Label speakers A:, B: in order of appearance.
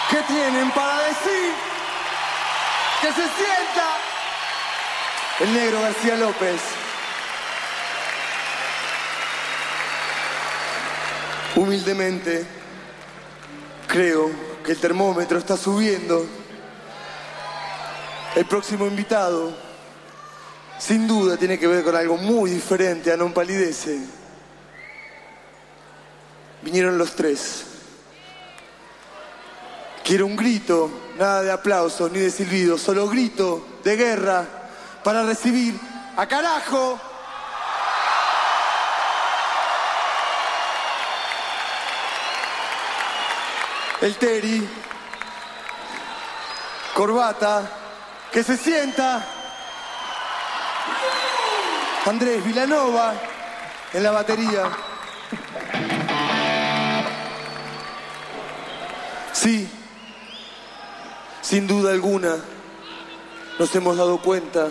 A: ¿Qué tienen para decir? ¡Que se sienta! El negro García López. Humildemente, creo que el termómetro está subiendo. El próximo invitado, sin duda, tiene que ver con algo muy diferente a Non Palidece. Vinieron los tres. Quiero un grito, nada de aplausos ni de silbidos, solo grito de guerra para recibir a carajo. El Teri, corbata, que se sienta. Andrés Vilanova en la batería. Sí, sin duda alguna, nos hemos dado cuenta